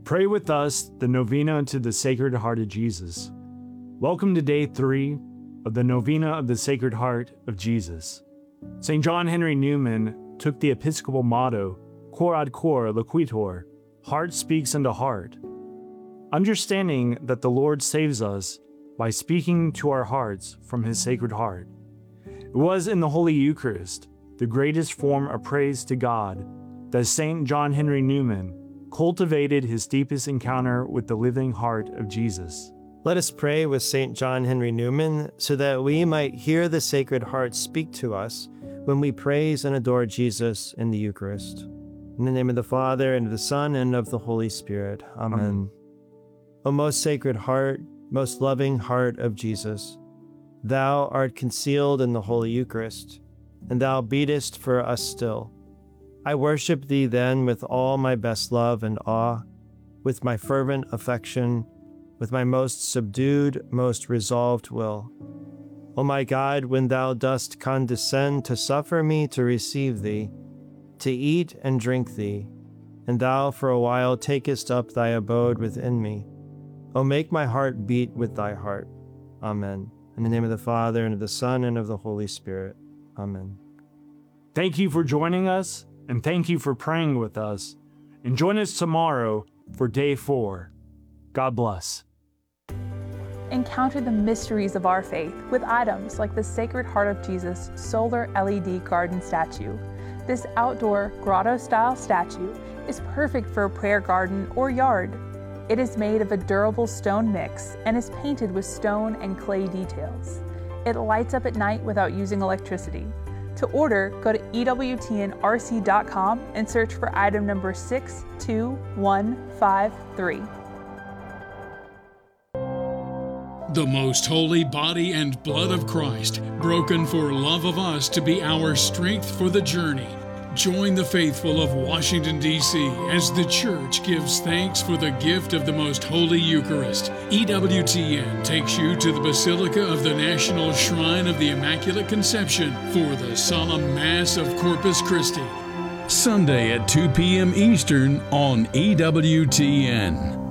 Pray with us the novena to the Sacred Heart of Jesus. Welcome to day 3 of the novena of the Sacred Heart of Jesus. St. John Henry Newman took the Episcopal motto, Cor ad cor loquitur, heart speaks unto heart. Understanding that the Lord saves us by speaking to our hearts from His Sacred Heart. It was in the Holy Eucharist, the greatest form of praise to God, that St. John Henry Newman cultivated his deepest encounter with the living heart of Jesus. Let us pray with St. John Henry Newman so that we might hear the Sacred Heart speak to us when we praise and adore Jesus in the Eucharist. In the name of the Father, and of the Son, and of the Holy Spirit. Amen. O most Sacred Heart, most loving Heart of Jesus, Thou art concealed in the Holy Eucharist, and Thou beatest for us still. I worship Thee then with all my best love and awe, with my fervent affection, with my most subdued, most resolved will. O my God, when Thou dost condescend to suffer me to receive Thee, to eat and drink Thee, and Thou for a while takest up Thy abode within me, O make my heart beat with Thy heart. Amen. In the name of the Father, and of the Son, and of the Holy Spirit. Amen. Thank you for joining us, and thank you for praying with us. And join us tomorrow for day 4. God bless. Encounter the mysteries of our faith with items like the Sacred Heart of Jesus solar LED garden statue. This outdoor grotto-style statue is perfect for a prayer garden or yard. It is made of a durable stone mix and is painted with stone and clay details. It lights up at night without using electricity. To order, go to ewtnrc.com and search for item number 62153. The most holy body and blood of Christ, broken for love of us to be our strength for the journey. Join the faithful of Washington, D.C. as the Church gives thanks for the gift of the Most Holy Eucharist. EWTN takes you to the Basilica of the National Shrine of the Immaculate Conception for the Solemn Mass of Corpus Christi. Sunday at 2 p.m. Eastern on EWTN.